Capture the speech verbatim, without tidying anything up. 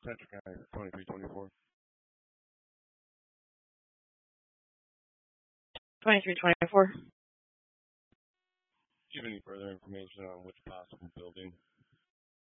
Central County twenty-three twenty-four. twenty-three twenty-four. Do you have any further information on which possible building